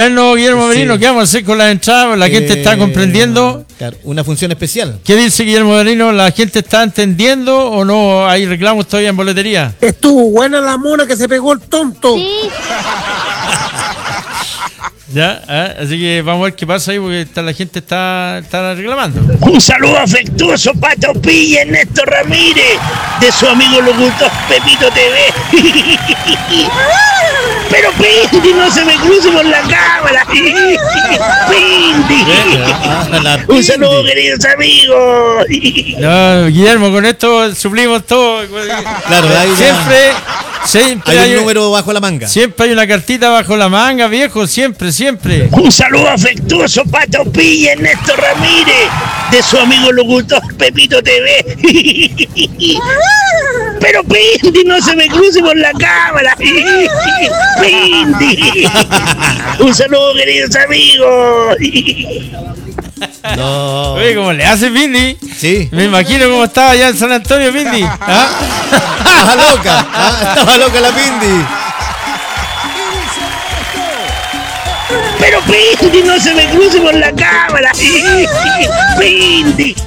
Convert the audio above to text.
Bueno, Guillermo Merino, ¿qué vamos a hacer con las entradas? La gente está comprendiendo. Claro, una función especial. ¿Qué dice Guillermo Merino? ¿La gente está entendiendo o no? ¿Hay reclamos todavía en boletería? Estuvo buena la mona que se pegó el tonto. Sí. Ya, así que vamos a ver qué pasa ahí porque la gente está reclamando. Un saludo afectuoso, Pato Pilla, Ernesto Ramírez, de su amigo locutor Pepito TV. Pero Pindy, no se me cruce por la cámara. Pindy. Un saludo, queridos amigos. No, Guillermo, con esto suplimos todo. Claro, siempre hay un número bajo la manga. Siempre hay una cartita bajo la manga, viejo, siempre. Un saludo afectuoso, Pato Pilla, Ernesto Ramírez, de su amigo locutor Pepito TV. Pero Pindy, no se me cruce por la cámara. Pindy. Un saludo, queridos amigos. No. Oye, ¿cómo le hace Pindy? Sí. Me imagino cómo estaba allá en San Antonio, Pindy. Estaba loca. Estaba loca la Pindy. Pero Pindy, no se me cruce por la cámara. Pindy.